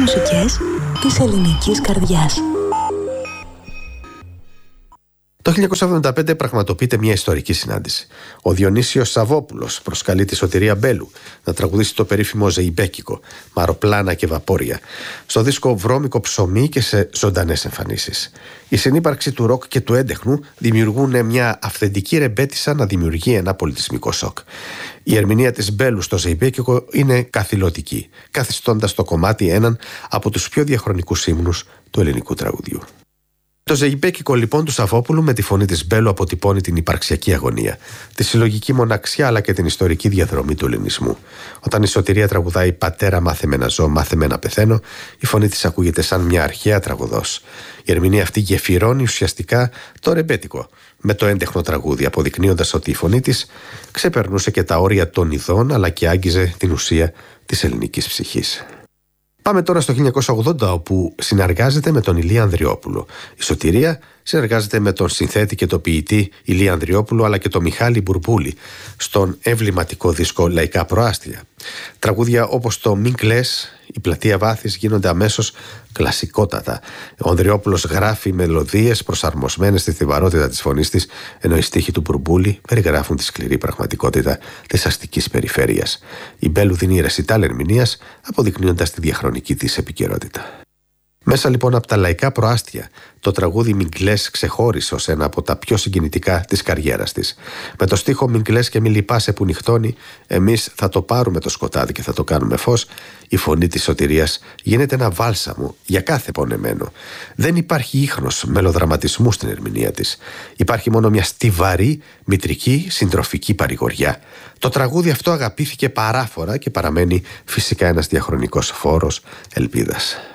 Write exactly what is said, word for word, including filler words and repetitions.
μουσικές της ελληνικής καρδιάς. Το χίλια εννιακόσια εβδομήντα πέντε πραγματοποιείται μια ιστορική συνάντηση. Ο Διονύσιος Σαββόπουλος προσκαλεί τη Σωτηρία Μπέλου να τραγουδήσει το περίφημο Ζεϊμπέκικο, με αεροπλάνα και βαπόρια, στο δίσκο Βρώμικο Ψωμί και σε ζωντανές εμφανίσεις. Η συνύπαρξη του ροκ και του έντεχνου δημιουργούν μια αυθεντική ρεμπέτισσα να δημιουργεί ένα πολιτισμικό σοκ. Η ερμηνεία της Μπέλου στο Ζεϊμπέκικο είναι καθηλωτική, καθιστώντας το κομμάτι έναν από τους πιο διαχρονικούς ύμνους του ελληνικού τραγουδιού. Το Ζεϊμπέκικο λοιπόν του Σαββόπουλου με τη φωνή της Μπέλου αποτυπώνει την υπαρξιακή αγωνία, τη συλλογική μοναξιά αλλά και την ιστορική διαδρομή του ελληνισμού. Όταν η Σωτηρία τραγουδάει «Πατέρα, μάθε με να ζω, μάθε με να πεθαίνω», η φωνή της ακούγεται σαν μια αρχαία τραγουδός. Η ερμηνεία αυτή γεφυρώνει ουσιαστικά το ρεμπέτικο με το έντεχνο τραγούδι, αποδεικνύοντας ότι η φωνή της ξεπερνούσε και τα όρια των ειδών αλλά και άγγιζε την ουσία της ελληνικής ψυχής. Πάμε τώρα στο χίλια εννιακόσια ογδόντα, όπου συνεργάζεται με τον Ηλία Ανδριόπουλο. Η Σωτηρία συνεργάζεται με τον συνθέτη και το ποιητή Ηλία Ανδριόπουλο αλλά και τον Μιχάλη Μπουρμπούλη στον εμβληματικό δίσκο Λαϊκά Προάστια. Τραγούδια όπως το «Μην κλαις», «Η πλατεία βάθης» γίνονται αμέσως κλασικότατα. Ο Ανδριόπουλος γράφει μελωδίες προσαρμοσμένες στη θυβαρότητα της φωνής της, ενώ οι στίχοι του Μπουρμπούλη περιγράφουν τη σκληρή πραγματικότητα της αστικής περιφέρειας. Η Μπέλου δίνει ρεσιτάλ ερμηνείας, αποδεικνύοντας τη διαχρονική της επικαιρότητα. Μέσα λοιπόν από τα λαϊκά προάστια, το τραγούδι «Μην κλαις» ξεχώρισε ως ένα από τα πιο συγκινητικά της καριέρας της. Με το στίχο «Μην κλαις και μη λυπάσαι που νυχτώνει, εμείς θα το πάρουμε το σκοτάδι και θα το κάνουμε φως», η φωνή της Σωτηρίας γίνεται ένα βάλσαμο για κάθε πονεμένο. Δεν υπάρχει ίχνος μελοδραματισμού στην ερμηνεία της. Υπάρχει μόνο μια στιβαρή, μητρική, συντροφική παρηγοριά. Το τραγούδι αυτό αγαπήθηκε παράφορα και παραμένει φυσικά ένας διαχρονικός φόρος ελπίδας.